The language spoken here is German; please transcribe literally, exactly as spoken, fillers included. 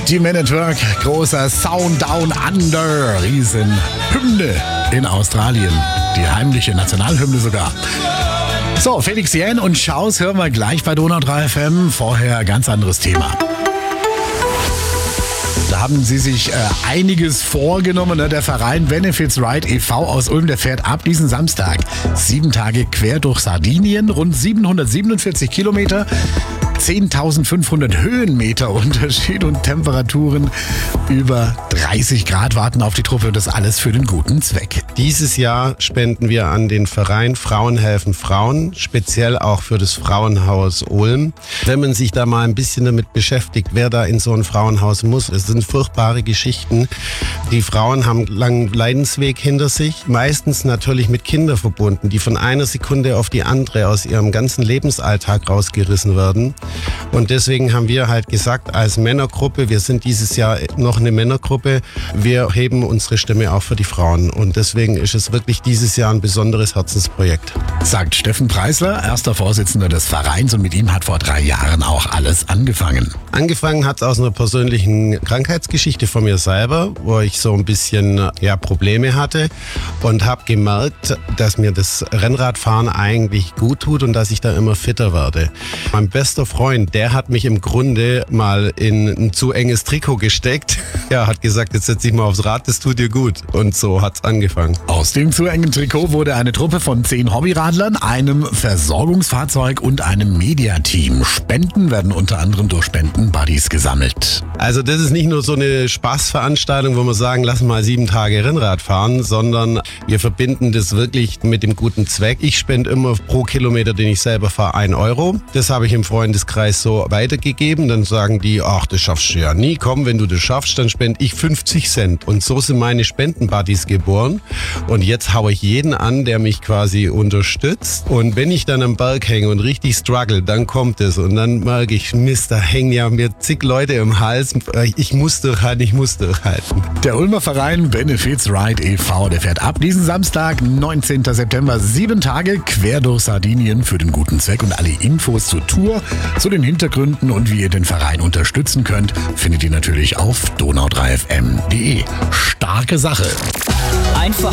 Die Men at Work, großer Sound Down Under, Riesenhymne in Australien. Die heimliche Nationalhymne sogar. So, Felix Jähn und Schaus hören wir gleich bei Donau drei F M. Vorher ganz anderes Thema. Da haben sie sich äh, einiges vorgenommen. Ne? Der Verein Benefits Ride e V aus Ulm, der fährt ab diesen Samstag sieben Tage quer durch Sardinien, rund siebenhundertsiebenundvierzig Kilometer. zehntausendfünfhundert Höhenmeter Unterschied und Temperaturen über dreißig Grad warten auf die Truppe. Das alles für den guten Zweck. Dieses Jahr spenden wir an den Verein Frauen helfen Frauen, speziell auch für das Frauenhaus Ulm. Wenn man sich da mal ein bisschen damit beschäftigt, wer da in so ein Frauenhaus muss, es sind furchtbare Geschichten. Die Frauen haben einen langen Leidensweg hinter sich, meistens natürlich mit Kindern verbunden, die von einer Sekunde auf die andere aus ihrem ganzen Lebensalltag rausgerissen werden. Und deswegen haben wir halt gesagt, als Männergruppe, wir sind dieses Jahr noch eine Männergruppe, wir heben unsere Stimme auch für die Frauen. Und deswegen ist es wirklich dieses Jahr ein besonderes Herzensprojekt. Sagt Steffen Preisler, erster Vorsitzender des Vereins, und mit ihm hat vor drei Jahren auch alles angefangen. Angefangen hat es aus einer persönlichen Krankheitsgeschichte von mir selber, wo ich so ein bisschen ja, Probleme hatte und habe gemerkt, dass mir das Rennradfahren eigentlich gut tut und dass ich da immer fitter werde. Mein bester Freund, der hat mich im Grunde mal in ein zu enges Trikot gesteckt. Ja, hat gesagt, jetzt setz dich mal aufs Rad, das tut dir gut. Und so hat's angefangen. Aus dem zu engen Trikot wurde eine Truppe von zehn Hobbyradlern, einem Versorgungsfahrzeug und einem Mediateam. Spenden werden unter anderem durch Spenden-Buddies gesammelt. Also das ist nicht nur so eine Spaßveranstaltung, wo wir sagen, lass mal sieben Tage Rennrad fahren, sondern wir verbinden das wirklich mit dem guten Zweck. Ich spende immer pro Kilometer, den ich selber fahre, ein Euro. Das habe ich im Freundeskreis so weitergegeben. Dann sagen die, ach, das schaffst du ja nie. Komm, wenn du das schaffst, dann spende ich fünfzig Cent. Und so sind meine Spenden-Buddies geboren. Und jetzt haue ich jeden an, der mich quasi unterstützt. Und wenn ich dann am Berg hänge und richtig struggle, dann kommt es. Und dann merke ich, Mist, da hängen ja mir zig Leute im Hals. Ich muss durchhalten, ich muss durchhalten. Der Ulmer Verein Benefits Ride e V, der fährt ab diesen Samstag, neunzehnten September, sieben Tage quer durch Sardinien für den guten Zweck. Und alle Infos zur Tour, zu den Hintergründen und wie ihr den Verein unterstützen könnt, findet ihr natürlich auf donau drei f m punkt de. Starke Sache. Einfach